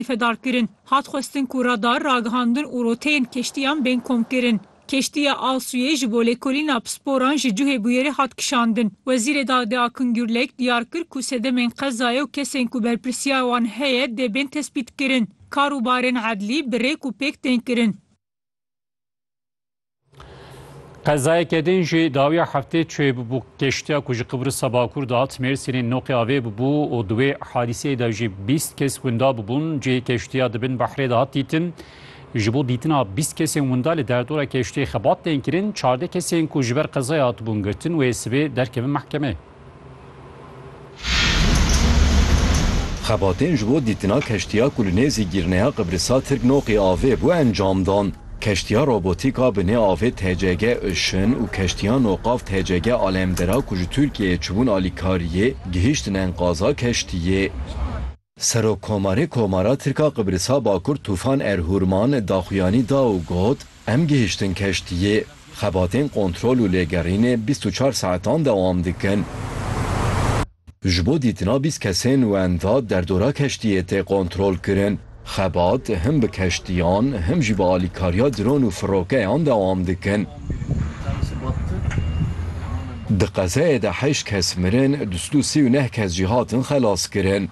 fedarkirin. Hat xwestin ku radar ragihandin û roteyên keştiyan bên komkirin. Keştiya Alsuyê ji bo lêkolîna pisporan ji cihê bûyerê hat kişandin. Wezîrê Dadê Akın Gürlek diyar kir ku sedemên qezayê û kesên ku berpirsiya wan heye dê bên tespît kirin. Kar û barên edlî bi rêk û pêk tên kirin. Qezayeke din jî dawiya heftê çê bû keştiya ku ji Qibrisê Bakur de hat Mêrsînê noqê avê bibû û di wê hadîseyê de jî 20 kes winda bibûn. Cihê keştiya dibin behrê de hat dîtin. Ji bo dîtina 20 kesên winda li derdora keştiyê xebat tên kirin. 14 kesên ku ji ber qezayê hatibûn girtin wê sibê derkevin mehkemê. Xebatên ji bo dîtina keştiya ku li nêzî girneya Qibrisê Tirk noqê avê bû encamdan. Keştiya robotîka bi nê avê TCG Işın û keştiya noqav TCG Alemdera ku ji Tirkiyeyê çibûn alîkariyê gihîştin enqaza keştiyê. Serokkomarê Komara Tirka Qibrisê Bakur Tufan Erhurman daxuyanî da û got em gihîştin keştiyê. Xebatên kontrol û lêgerînê 24 saetan dewam dikin. Ji bo dîtina 20 kesên wenda derdora keştiyê tê kontrol kirin. Xebat him bi keştiyan him jî bi alîkariya dron û firokeyan dewam dikin. Di qezayê de 8 kes mirin, 239 kes jî hatin xelas kirin.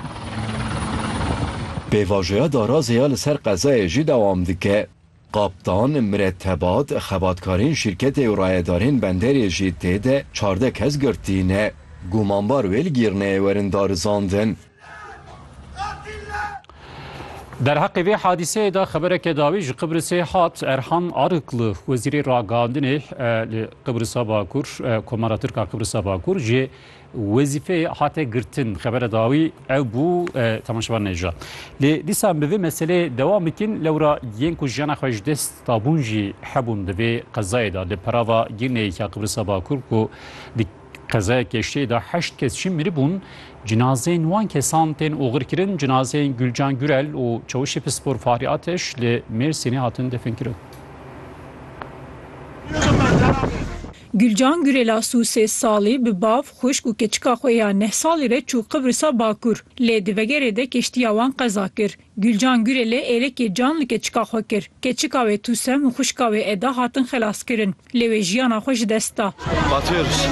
Pêvajoya darazêya li ser qezayê jî dewam dike. Kaptan, mirettebat, xebatkarên şîrketê û rayedarên benderê jî tê de 14 kes girtîne. Gumanbar wê li girneyê werin darizandin. Derheqê vê hadîseyê de xebereke dawî ji Qibrisê hat. Erhan Arıklı wezîrê ragihandinê li Qibrisê Bakur, Komara Tirka Qibrisê Bakur ji wezîfeyê hate girtin. Xebere dawî ew bû temaşevan neja. Lê dîsan bi vê meselê dewam bikin lewra yên ku jiyana xwe ji dest dabûn jî hebûn di vê qezayê de li perava girneyeke Qibrisê Bakur ku qezaya keştiyê de 8 kes jî mirîbûn. Cinazeyên wan kesan tên oxirkirin. Cinazeyên Gülcan Gürel û Çavuşê Pispor Fahri Ateş li Mêrsînê hatin definkirin. Gülcan Gürela sûsê salî bi bav, xwişk û keçika xwe ya 9 salî re çû Qibrisê Bakur. Lê di vegerê de keştiya wan qeza kir. Gülcan Gürelê êlekê can li keçika xwe kir. Keçika wê Tûsem û xwişka wê Eda hatin xelas kirin. Lê wê jiyana xwe ji dest da. Batıyoruz.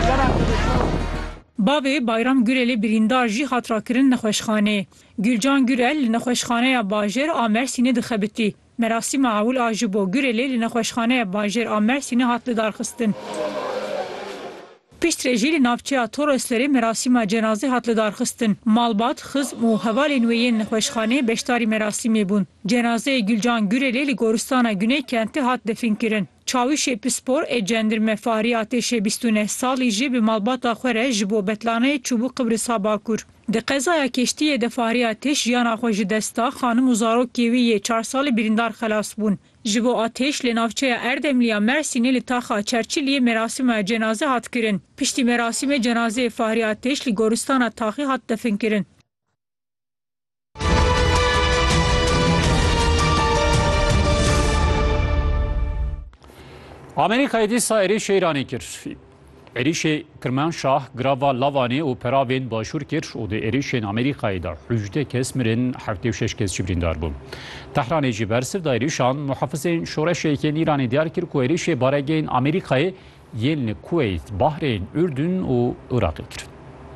Bavê Bayram Gürelê birîndar jî hat rakirin nexweşxaneyê. Gülcan Gürel li nexweşxaneya Bajêr a Mêrsînê dixebitî. Merasîma hewil a ji bo Gürelê li nexweşxaneya Bajêr a Mêrsînê hat lidarxistin. Piştre jî li navçeya Toroslerê merasîma cenazê hat lidarxistin. Malbat, xizm û hevalên wê yên nexweşxaneyê beşdarî merasîmê bûn. Cenazeyê Gülcan Gürelê li goristana Güney kentê hat definkirin. Çavuşê Pispor ê cendirme Fahri Atêşê 29 salî jî bi malbata xwe re ji bo betlaneyê çûbû Qibrisê Bakur. Di qezaya keştiyê de Fahri Atêş jiyana xwe ji dest da, xanim û zarokê wî yê 4 salî birîndar xelas bûn. Ji bo Atêş li navçeya Erdemliya Mêrsînê li taxa Çerçiliyê merasîma cenazê hat kirin. Piştî merasîmê cenazeyê Fahri Atêş li goristana Taxî hat definkirin. Amerikayê dîsa êrişê Îranê kir. Êrişê Kirmanşah, Grava Lavanê û peravên başûr kir û di êrişên Amerîkayê de 18 kes mirin, 76 kes jî birîndar bûn. Tehranê jî bersiv da êrişan muhafizên şoreşeyekên Îranê diyar kir ku êrişê baregehên Amerîkayê yên li Kuweyt, Bahrên, Ürdün û Iraqê kirin.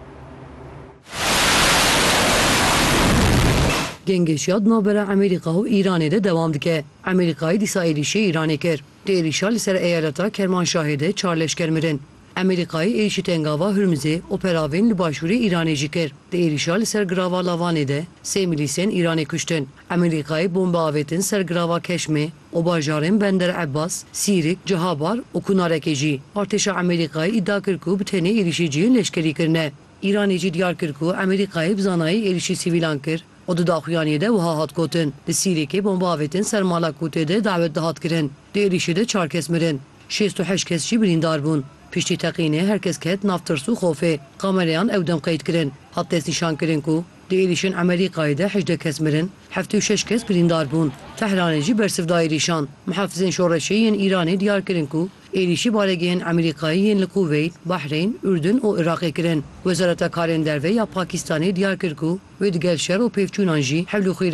Gengêşiya navbera Amerîka û Îranê de dewam dike. Amerîkayê dîsa êrişê Îranê kir. Di êrişa li ser eyaleta Kermanşahê de 4 leşker mirin. Amerîkayê êrişî tengava Hürmüzê û peravên li başûrê Îranê jî kir. Di êrişa li ser girava Lavanê de 3 milîsên Îranê kuştin. Amerîkayê bomba avêtin ser girava Keşmê û bajarên Bender Ebbas, Sîrik, Cihabar û Kunarekê jî. Artêşa Amerîkayê îdia kir ku bi tenê êrişîciyên leşkerî kirine. Îranê jî diyar kir ku Amerîkayê bi zanayî êrişî sivîlan kir. O di daxuyaniyê de wiha hat gotin. Di Sîrêkê bomba avêtin ser mala Kûtê de dawet dihat kirin. Di êrişê de 4 kes mirin. 68 kes jî birîndar bûn. Piştî teqînê herkes ket nav tirs û xofê. Kamerayan ew dem qeyd kirin. Hat dest nîşan kirin ku di êrişên Amerîkayê de 18 kes mirin, 76 kes birîndar bûn. Tehranê jî bersiv da êrişan. Muhafizên şoreşê yên Îranê diyar kirin ku êrişî baregehên Amerîkayê yên li Kuweyt, Bahrên, Ürdün û Iraqê kirin. Wezareta Karên Derve ya Pakistanê diyar kir ku wê di gel şer û pêvçûnan jî hewlû